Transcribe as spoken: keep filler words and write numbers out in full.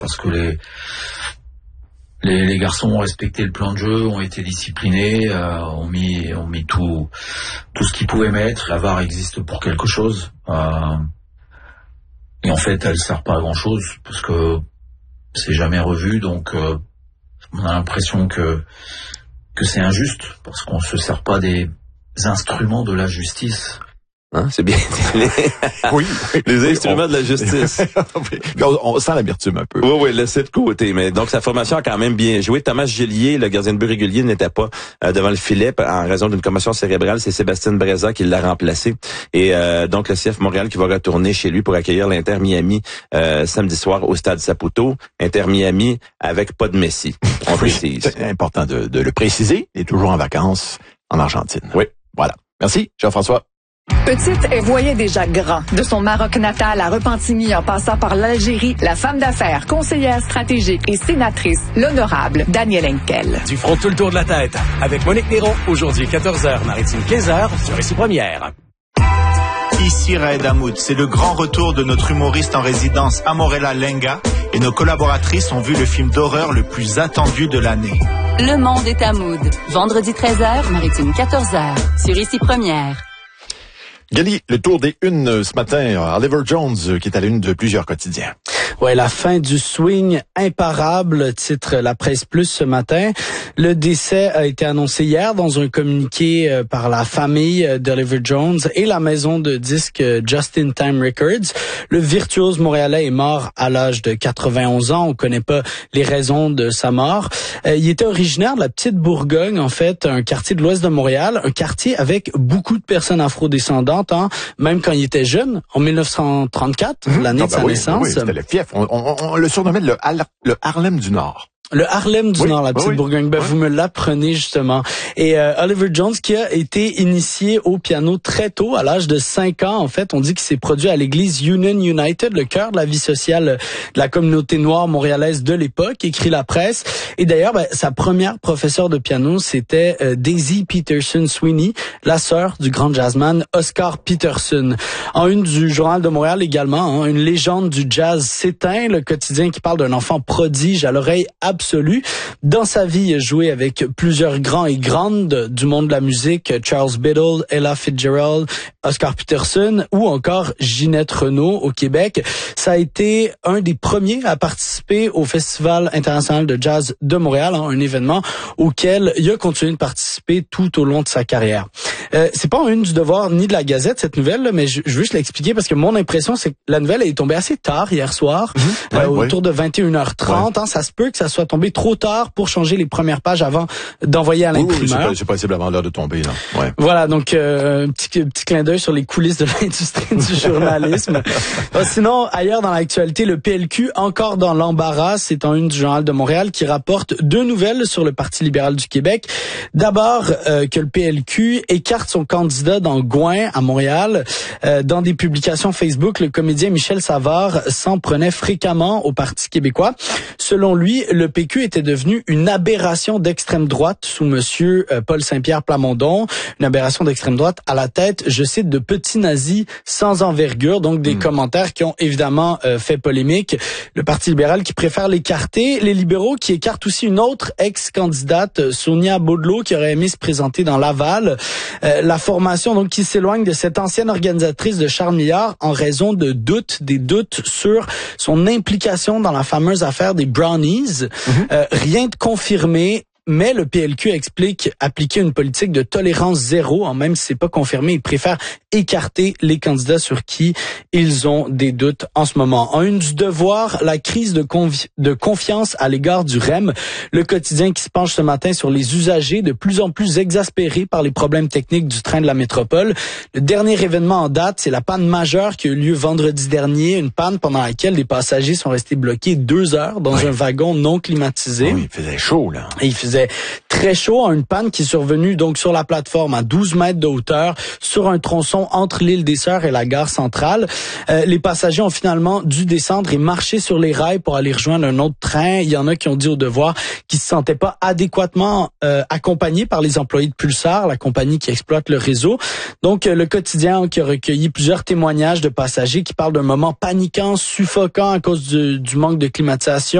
parce que les les, les garçons ont respecté le plan de jeu, ont été disciplinés, euh, ont mis ont mis tout tout ce qu'ils pouvaient mettre. La V A R existe pour quelque chose, euh, et en fait elle sert pas à grand chose parce que c'est jamais revu, donc euh, on a l'impression que que c'est injuste parce qu'on se sert pas des instruments de la justice. Hein, c'est bien. Les, oui, les oui, instruments on... de la justice. on, on sent l'amertume un peu. Oui, oui, laissez de côté. Mais donc, sa formation a quand même bien joué. Thomas Gillier, le gardien de but régulier, n'était pas euh, devant le filet en raison d'une commotion cérébrale. C'est Sébastien Breza qui l'a remplacé. Et euh, donc, le C F Montréal qui va retourner chez lui pour accueillir l'Inter Miami euh, samedi soir au Stade Saputo. Inter Miami avec pas de Messi. On précise. C'est important de, de le préciser. Il est toujours en vacances en Argentine. Oui. Voilà. Merci, Jean-François. Petite, elle voyait déjà grand. De son Maroc natal à Repentigny en passant par l'Algérie, la femme d'affaires, conseillère stratégique et sénatrice, l'honorable Danielle Henkel. Tu feras tout le tour de la tête avec Monique Néron, aujourd'hui quatorze heures, Maritime quinze heures, sur Ici Première. Ici Raed Hamoud, c'est le grand retour de notre humoriste en résidence Amorella Lenga et nos collaboratrices ont vu le film d'horreur le plus attendu de l'année. Le monde est Hamoud, vendredi treize heures, Maritime quatorze heures, sur Ici Première. Gali, le tour des unes ce matin, Oliver Jones qui est à l'une de plusieurs quotidiens. Ouais, la fin du swing imparable, titre La Presse Plus ce matin. Le décès a été annoncé hier dans un communiqué par la famille d'Oliver Jones et la maison de disques Just in Time Records. Le virtuose montréalais est mort à l'âge de quatre-vingt-onze ans. On connaît pas les raisons de sa mort. Euh, il était originaire de la Petite Bourgogne, en fait, un quartier de l'ouest de Montréal, un quartier avec beaucoup de personnes afrodescendantes, hein, même quand il était jeune, en dix-neuf cent trente-quatre, mmh. l'année ah, de sa ben oui, naissance. Oui, c'était le fief. On, on, on le surnommait le, le Harlem du Nord. Le Harlem du oui, Nord, la Petite oui, Bourgogne. Ben, oui. vous me l'apprenez justement. Et euh, Oliver Jones qui a été initié au piano très tôt, à l'âge de cinq ans. En fait, on dit qu'il s'est produit à l'église Union United, le cœur de la vie sociale de la communauté noire montréalaise de l'époque, écrit la presse. Et d'ailleurs, ben, sa première professeure de piano, c'était euh, Daisy Peterson Sweeney, la sœur du grand jazzman Oscar Peterson. En une du Journal de Montréal également, hein, une légende du jazz s'éteint, le quotidien qui parle d'un enfant prodige à l'oreille absolue. Absolu. Dans sa vie, il a joué avec plusieurs grands et grandes du monde de la musique, Charles Biddle, Ella Fitzgerald, Oscar Peterson ou encore Ginette Renault au Québec. Ça a été un des premiers à participer au Festival international de jazz de Montréal, hein, un événement auquel il a continué de participer tout au long de sa carrière. Euh, c'est pas en une du Devoir ni de la Gazette cette nouvelle, là, mais je, je veux juste l'expliquer parce que mon impression c'est que la nouvelle est tombée assez tard hier soir, mmh, ouais, euh, autour ouais. de vingt et une heures trente. Ouais. Hein, ça se peut que ça soit tombé trop tard pour changer les premières pages avant d'envoyer à l'imprimeur. Oui, oui, c'est, c'est possible avant l'heure de tomber. Là. Ouais. Voilà, donc euh, un petit, petit clin d'œil sur les coulisses de l'industrie du journalisme. Bon, sinon, ailleurs dans l'actualité, le P L Q, encore dans l'embarras, c'est en une du Journal de Montréal qui rapporte deux nouvelles sur le Parti libéral du Québec. D'abord, euh, que le P L Q écarte son candidat dans Gouin, à Montréal. Euh, dans des publications Facebook, le comédien Michel Savard s'en prenait fréquemment au Parti québécois. Selon lui, le P Q était devenu une aberration d'extrême droite sous monsieur euh, Paul Saint-Pierre Plamondon, une aberration d'extrême droite à la tête, je cite, de petits nazis sans envergure, donc des mmh. commentaires qui ont évidemment euh, fait polémique. Le Parti libéral qui préfère l'écarter, les libéraux qui écartent aussi une autre ex-candidate, Sonia Baudelot, qui aurait aimé se présenter dans Laval. Euh, la formation donc qui s'éloigne de cette ancienne organisatrice de Charles Milliard en raison de doutes, des doutes sur son implication dans la fameuse affaire des Brownies. Mmh. Euh, rien de confirmé. Mais le P L Q explique appliquer une politique de tolérance zéro, hein, même si c'est pas confirmé, ils préfèrent écarter les candidats sur qui ils ont des doutes en ce moment. En une du Devoir, la crise de, convi- de confiance à l'égard du R E M, le quotidien qui se penche ce matin sur les usagers de plus en plus exaspérés par les problèmes techniques du train de la métropole. Le dernier événement en date, c'est la panne majeure qui a eu lieu vendredi dernier, une panne pendant laquelle les passagers sont restés bloqués deux heures dans oui. un wagon non climatisé. Oui, il faisait chaud là. Et il faisait faisait très chaud. Une panne qui est survenue donc sur la plateforme à douze mètres de hauteur sur un tronçon entre l'île des Sœurs et la gare centrale. Euh, les passagers ont finalement dû descendre et marcher sur les rails pour aller rejoindre un autre train. Il y en a qui ont dit au Devoir qu'ils se sentaient pas adéquatement euh, accompagnés par les employés de Pulsar, la compagnie qui exploite le réseau. Donc, euh, le quotidien qui a recueilli plusieurs témoignages de passagers qui parlent d'un moment paniquant, suffocant à cause du, du manque de climatisation.